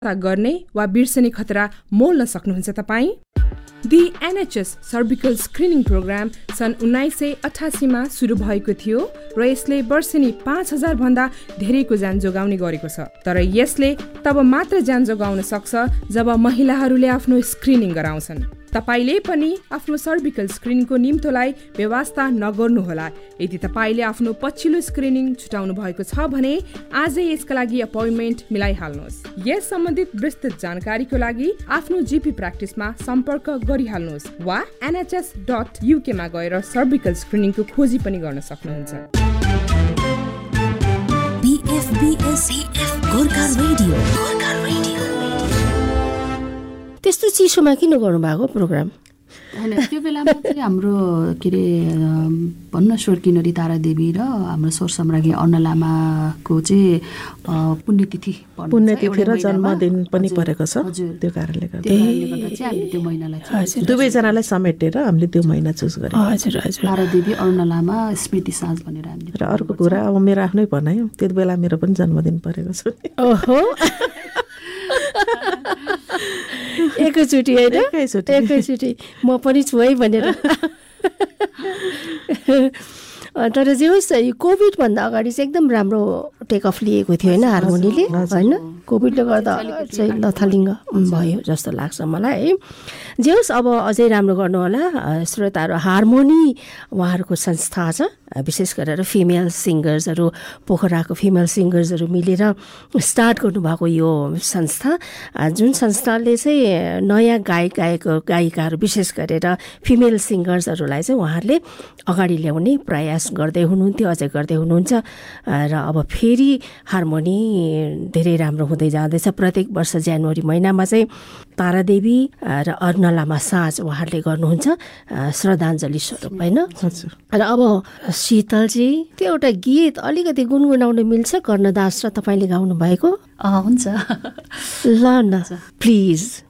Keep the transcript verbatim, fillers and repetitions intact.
गर्ने वा बिर्सने खतरा मोल्न सक्नुहुन्छ तपाईँ। The NHS cervical screening programme सन् उन्नाइस सय अठासीमा सुरु भएको थियो र यसले वर्षेनी पाँच हजार भन्दा धेरैको ज्यान जोगाउने गरेको छ। तर यसले तब मात्र ज्यान जोगाउन सक्छ जब महिलाहरूले आफ्नो स्क्रिनिङ गराउँछन्। तपाईले पनि आफ्नो सर्भिकल स्क्रिनिङको निम्तोलाई व्यवस्था नगर्नुहोला। यदि तपाईले आफ्नो पछिल्लो स्क्रिनिङ छुटाउनु भएको छ भने आजै यसका लागि अपोइन्टमेन्ट मिलाइहाल्नुहोस्। यस सम्बन्धित विस्तृत जानकारीको लागि आफ्नो जीपी प्र्याक्टिसमा सम्पर्क गरिहाल्नुहोस् वा एनएचएस डट युके मा गएर सर्भिकल स्क्रिनिङको खोजी पनि गर्न सक्नुहुन्छ। बीएफबीएस गोर्खा रेडियो त्यस्तो चिसोमा किन गर्नुभएको प्रोग्राम? होइन, त्यो बेलामा चाहिँ हाम्रो के अरे भन्न स्वर्गीय तारादेवी र हाम्रो स्वर सम्राज्ञी अन्न लामाको चाहिँ पुण्यतिथि पुण्यतिथि र जन्मदिन पनि परेको छ। त्यो कारणले गर्दा चाहिँ हामी त्यो महिनालाई दुवैजनालाई समेटेर हामीले त्यो महिना चुज गरेको। हजुर हजुर। तारादेवी अन्न लामा स्मृति साँझ भनेर हामीले। र अर्को कुरा अब मेरो आफ्नै भनाइ हो, त्यो बेला मेरो पनि जन्मदिन परेको छ। ओहो, एकैचोटि होइन? एकैचोटि म पनि छु है भनेर। तर जे होस्, कोभिड भन्दा अगाडि चाहिँ एकदम राम्रो टेक अफ लिएको थियो होइन हार्मोनीले, होइन? कोभिडले गर्दा चाहिँ लथालिङ्ग भयो जस्तो लाग्छ मलाई है। जे होस्, अब अझै राम्रो गर्नु होला श्रोताहरू। हार्मोनी उहाँहरूको संस्था छ, विशेष गरेर फिमेल सिङ्गर्सहरू, पोखराको फिमेल सिङ्गर्सहरू मिलेर स्टार्ट गर्नुभएको यो संस्था, जुन संस्थाले चाहिँ नयाँ गायक गायक गायिकाहरू विशेष गरेर फिमेल सिङ्गर्सहरूलाई चाहिँ उहाँहरूले अगाडि ल्याउने प्रयास गर्दै हुनुहुन्थ्यो, अझै गर्दै हुनुहुन्छ। र अब फेरि हार्मोनी धेरै राम्रो हुँदै जाँदैछ। प्रत्येक वर्ष जनवरी महिनामा चाहिँ तारादेवी र अर्ण लामा साँझ उहाँहरूले गर्नुहुन्छ श्रद्धाञ्जली स्वरूप, होइन? र अब शीतलजी, त्यो एउटा गीत अलिकति गुनगुनाउन मिल्छ? कर्णदास र तपाईँले गाउनु भएको? हुन्छ, ल न प्लिज।